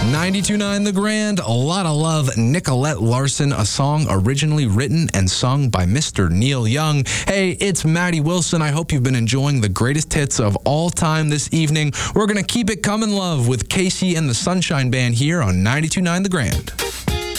92.9 The Grand, A Lot of Love, Nicolette Larson, a song originally written and sung by Mr. Neil Young. Hey, it's Maddie Wilson. I hope you've been enjoying the greatest hits of all time this evening. We're going to keep it coming, love, with Casey and the Sunshine Band here on 92.9 The Grand.